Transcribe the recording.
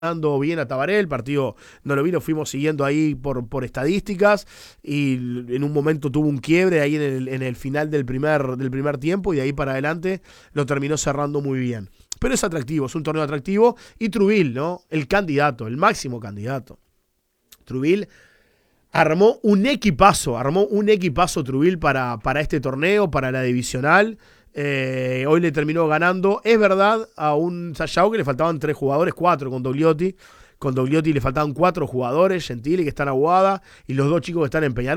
Ando bien a Tabaré, el partido no lo vi, lo fuimos siguiendo ahí por estadísticas y en un momento tuvo un quiebre ahí en el final del primer tiempo y de ahí para adelante lo terminó cerrando muy bien. Pero es atractivo, es un torneo atractivo y Trubil, ¿no? El candidato, el máximo candidato. Trubil armó un equipazo Trubil para este torneo, para la divisional. Hoy le terminó ganando, es verdad, a un Sayao que le faltaban 3 jugadores, 4 con Dogliotti. Con Dogliotti le faltaban 4 jugadores, Gentili que está en Aguada y los 2 chicos que están en Peñarol.